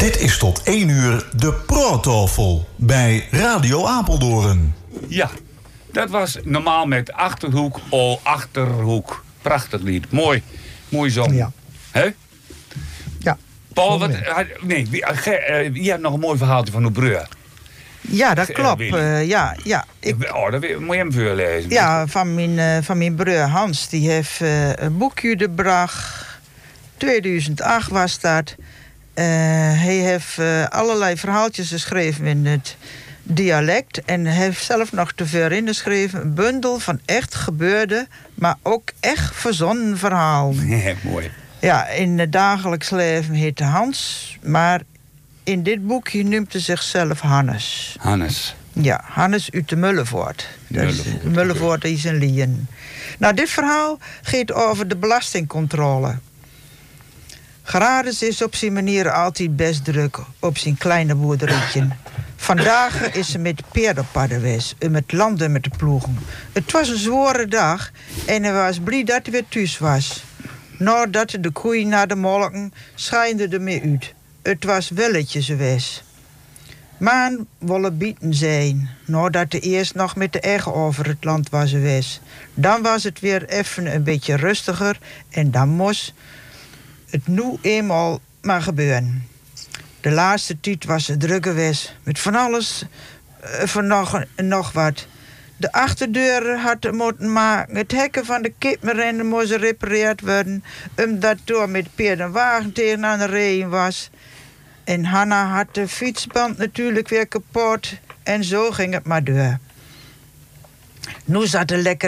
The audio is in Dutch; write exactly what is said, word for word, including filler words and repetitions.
Dit is tot één uur de Praattafel bij Radio Apeldoorn. Ja, dat was normaal met Achterhoek, o Achterhoek. Prachtig lied. Mooi. Mooi zong. Ja. Hè? Ja. Paul, wat, nee, wie- uh, je hebt nog een mooi verhaaltje van Oebreur. Ja, dat Ge- klopt. Willy. Uh, ja, ja. Ik, Oh, dat wil- moet je hem voorlezen. ja, van mijn, uh, van mijn broer Hans. Die heeft uh, een boekje gebracht. tweeduizend acht was dat. Uh, hij heeft uh, allerlei verhaaltjes geschreven in het dialect. En hij heeft zelf nog te ver ingeschreven. Een bundel van echt gebeurde, maar ook echt verzonnen verhaal. Ja, mooi. Ja, in het dagelijks leven heette Hans. Maar in dit boekje noemt hij zichzelf Hannes. Hannes. Ja, Hannes uit de Mullevoort. Dat is- Mullevoort, De Mullevoort is een lien. Nou, dit verhaal gaat over de belastingcontrole. Gerardus is op zijn manier altijd best druk op zijn kleine boerderijtje. Vandaag is ze met peerdenpadden geweest, om het land met te ploegen. Het was een zware dag en hij was blij dat hij weer thuis was. Nadat de koeien naar de molken schijnde er mee uit. Het was welletjes geweest. Maan willen bieten zijn, nadat hij eerst nog met de eggen over het land was geweest. Dan was het weer even een beetje rustiger en dan moest het nu eenmaal maar gebeuren. De laatste tijd was het druk geweest met van alles, eh, van nog, nog wat. De achterdeur had moeten maken, het hekken van de kippenrennen moest gerepareerd worden, omdat door met Peer en wagen tegenaan de regen was. En Hanna had de fietsband natuurlijk weer kapot en zo ging het maar door. Nu zat er lekker